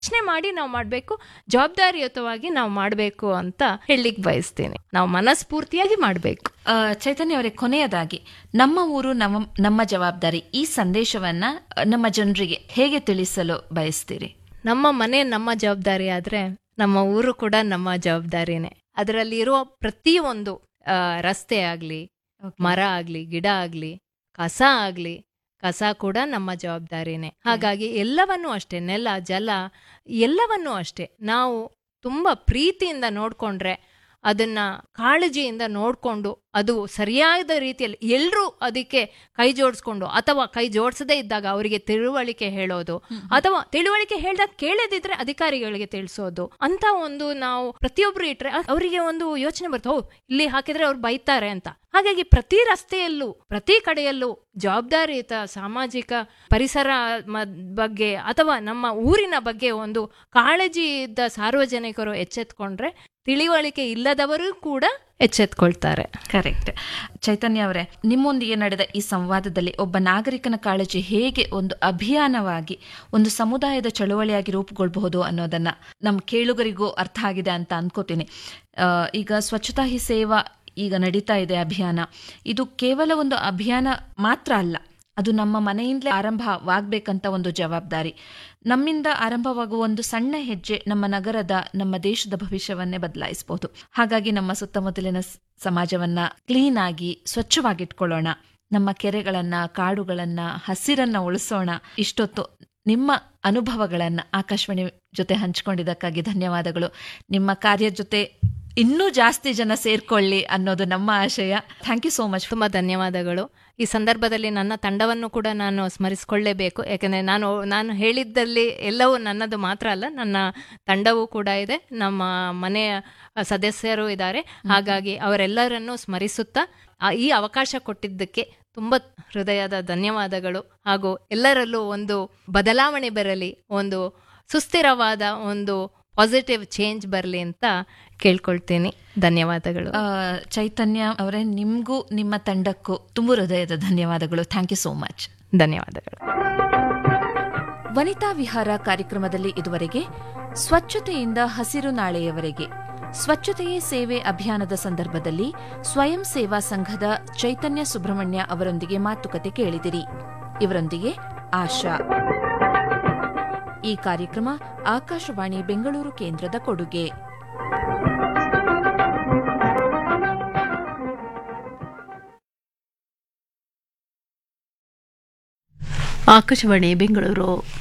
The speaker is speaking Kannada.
ಯೋಚನೆ ಮಾಡಿ ನಾವು ಮಾಡಬೇಕು, ಜವಾಬ್ದಾರಿಯುತವಾಗಿ ನಾವು ಮಾಡಬೇಕು ಅಂತ ಹೇಳಲಿಕ್ಕೆ ಬಯಸ್ತೀನಿ. ನಾವು ಮನಸ್ಫೂರ್ತಿಯಾಗಿ ಮಾಡಬೇಕು. ಚೈತನ್ಯ ಅವರೇ, ಕೊನೆಯದಾಗಿ ನಮ್ಮ ಊರು ನಮ್ಮ ಜವಾಬ್ದಾರಿ ಈ ಸಂದೇಶವನ್ನ ನಮ್ಮ ಜನರಿಗೆ ಹೇಗೆ ತಿಳಿಸಲು ಬಯಸ್ತೀರಿ? ನಮ್ಮ ಮನೆ ನಮ್ಮ ಜವಾಬ್ದಾರಿ ಆದ್ರೆ ನಮ್ಮ ಊರು ಕೂಡ ನಮ್ಮ ಜವಾಬ್ದಾರಿನೇ. ಅದರಲ್ಲಿ ಇರುವ ಪ್ರತಿಯೊಂದು ರಸ್ತೆ ಆಗ್ಲಿ, ಮರ ಆಗ್ಲಿ, ಗಿಡ ಆಗ್ಲಿ, ಕಸ ಕೂಡ ನಮ್ಮ ಜವಾಬ್ದಾರಿನೇ. ಹಾಗಾಗಿ ಎಲ್ಲವನ್ನೂ ಅಷ್ಟೇ, ನೆಲ, ಜಲ ಎಲ್ಲವನ್ನೂ ಅಷ್ಟೇ ನಾವು ತುಂಬಾ ಪ್ರೀತಿಯಿಂದ ನೋಡ್ಕೊಂಡ್ರೆ, ಅದನ್ನ ಕಾಳಜಿಯಿಂದ ನೋಡ್ಕೊಂಡು ಅದು ಸರಿಯಾದ ರೀತಿಯಲ್ಲಿ ಎಲ್ಲರೂ ಅದಕ್ಕೆ ಕೈ ಜೋಡಿಸ್ಕೊಂಡು, ಅಥವಾ ಕೈ ಜೋಡಿಸದೇ ಇದ್ದಾಗ ಅವರಿಗೆ ತಿಳುವಳಿಕೆ ಹೇಳೋದು, ಅಥವಾ ತಿಳುವಳಿಕೆ ಹೇಳ್ದಾಗ ಕೇಳದಿದ್ರೆ ಅಧಿಕಾರಿಗಳಿಗೆ ತಿಳಿಸೋದು ಅಂತ ಒಂದು ನಾವು ಪ್ರತಿಯೊಬ್ರು ಇಟ್ರೆ ಅವರಿಗೆ ಒಂದು ಯೋಚನೆ ಬರ್ತದೆ, ಇಲ್ಲಿ ಹಾಕಿದ್ರೆ ಅವ್ರು ಬೈತಾರೆ ಅಂತ. ಹಾಗಾಗಿ ಪ್ರತಿ ರಸ್ತೆಯಲ್ಲೂ ಪ್ರತಿ ಕಡೆಯಲ್ಲೂ ಜವಾಬ್ದಾರಿಯುತ ಸಾಮಾಜಿಕ ಪರಿಸರ ಬಗ್ಗೆ ಅಥವಾ ನಮ್ಮ ಊರಿನ ಬಗ್ಗೆ ಒಂದು ಕಾಳಜಿ ಇದ್ದ ಸಾರ್ವಜನಿಕರು ಎಚ್ಚೆತ್ಕೊಂಡ್ರೆ ತಿಳಿವಳಿಕೆ ಇಲ್ಲದವರು ಕೂಡ ಎಚ್ಚೆತ್ಕೊಳ್ತಾರೆ. ಕರೆಕ್ಟ್. ಚೈತನ್ಯ ಅವರೇ, ನಿಮ್ಮೊಂದಿಗೆ ನಡೆದ ಈ ಸಂವಾದದಲ್ಲಿ ಒಬ್ಬ ನಾಗರಿಕನ ಕಾಳಜಿ ಹೇಗೆ ಒಂದು ಅಭಿಯಾನವಾಗಿ ಒಂದು ಸಮುದಾಯದ ಚಳುವಳಿಯಾಗಿ ರೂಪುಗೊಳ್ಳಬಹುದು ಅನ್ನೋದನ್ನ ನಮ್ಮ ಕೇಳುಗರಿಗೂ ಅರ್ಥ ಆಗಿದೆ ಅಂತ ಅನ್ಕೋತೀನಿ. ಈಗ ಸ್ವಚ್ಛತಾ ಹಿ ಸೇವಾ ಈಗ ನಡೀತಾ ಇದೆ ಅಭಿಯಾನ. ಇದು ಕೇವಲ ಒಂದು ಅಭಿಯಾನ ಮಾತ್ರ ಅಲ್ಲ, ಅದು ನಮ್ಮ ಮನೆಯಿಂದಲೇ ಆರಂಭವಾಗಬೇಕಂತ ಒಂದು ಜವಾಬ್ದಾರಿ. ನಮ್ಮಿಂದ ಆರಂಭವಾಗುವ ಒಂದು ಸಣ್ಣ ಹೆಜ್ಜೆ ನಮ್ಮ ನಗರದ, ನಮ್ಮ ದೇಶದ ಭವಿಷ್ಯವನ್ನೇ ಬದಲಾಯಿಸಬಹುದು. ಹಾಗಾಗಿ ನಮ್ಮ ಸುತ್ತಮುತ್ತಲಿನ ಸಮಾಜವನ್ನ ಕ್ಲೀನ್ ಆಗಿ ಸ್ವಚ್ಛವಾಗಿಟ್ಕೊಳ್ಳೋಣ. ನಮ್ಮ ಕೆರೆಗಳನ್ನ, ಕಾಡುಗಳನ್ನ, ಹಸಿರನ್ನ ಉಳಿಸೋಣ. ಇಷ್ಟೊತ್ತು ನಿಮ್ಮ ಅನುಭವಗಳನ್ನ ಆಕಾಶವಾಣಿ ಜೊತೆ ಹಂಚಿಕೊಂಡಿದ್ದಕ್ಕಾಗಿ ಧನ್ಯವಾದಗಳು. ನಿಮ್ಮ ಕಾರ್ಯದ ಜೊತೆ ಇನ್ನೂ ಜಾಸ್ತಿ ಜನ ಸೇರ್ಕೊಳ್ಳಿ ಅನ್ನೋದು ನಮ್ಮ ಆಶಯ. Thank you so much. ತುಂಬಾ ಧನ್ಯವಾದಗಳು. ಈ ಸಂದರ್ಭದಲ್ಲಿ ನನ್ನ ತಂಡವನ್ನು ಕೂಡ ನಾನು ಸ್ಮರಿಸಿಕೊಳ್ಳಲೇಬೇಕು. ಯಾಕಂದರೆ ನಾನು ಹೇಳಿದ್ದಲ್ಲಿ ಎಲ್ಲವೂ ನನ್ನದು ಮಾತ್ರ ಅಲ್ಲ, ನನ್ನ ತಂಡವೂ ಕೂಡ ಇದೆ, ನಮ್ಮ ಮನೆಯ ಸದಸ್ಯರು ಇದ್ದಾರೆ. ಹಾಗಾಗಿ ಅವರೆಲ್ಲರನ್ನೂ ಸ್ಮರಿಸುತ್ತಾ ಈ ಅವಕಾಶ ಕೊಟ್ಟಿದ್ದಕ್ಕೆ ತುಂಬ ಹೃದಯದ ಧನ್ಯವಾದಗಳು. ಹಾಗೂ ಎಲ್ಲರಲ್ಲೂ ಒಂದು ಬದಲಾವಣೆ ಬರಲಿ, ಒಂದು ಸುಸ್ಥಿರವಾದ ಒಂದು ಪಾಸಿಟಿವ್ ಚೇಂಜ್ ಬರಲಿ ಅಂತ ಕೇಳ್ಕೊಳ್ತೀನಿ. ಧನ್ಯವಾದಗಳು. ಚೈತನ್ಯ ಅವರೇ, ನಿಮಗೂ ನಿಮ್ಮ ತಂಡಕ್ಕೂ ತುಂಬ ಹೃದಯದ ಧನ್ಯವಾದಗಳು. Thank you so much. ಧನ್ಯವಾದಗಳು. ವನಿತಾ ವಿಹಾರ ಕಾರ್ಯಕ್ರಮದಲ್ಲಿ ಇದುವರೆಗೆ ಸ್ವಚ್ಛತೆಯಿಂದ ಹಸಿರು ನಾಳೆಯವರೆಗೆ ಸ್ವಚ್ಛತೆಯೇ ಸೇವೆ ಅಭಿಯಾನದ ಸಂದರ್ಭದಲ್ಲಿ ಸ್ವಯಂ ಸೇವಾ ಸಂಘದ ಚೈತನ್ಯ ಸುಬ್ರಹ್ಮಣ್ಯ ಅವರೊಂದಿಗೆ ಮಾತುಕತೆ ಕೇಳಿದಿರಿ. ಇವರೊಂದಿಗೆ ಆಶಾ. ಈ ಕಾರ್ಯಕ್ರಮ ಆಕಾಶವಾಣಿ ಬೆಂಗಳೂರು ಕೇಂದ್ರದ ಕೊಡುಗೆ. ಆಕಾಶವಾಣಿ ಬೆಂಗಳೂರು.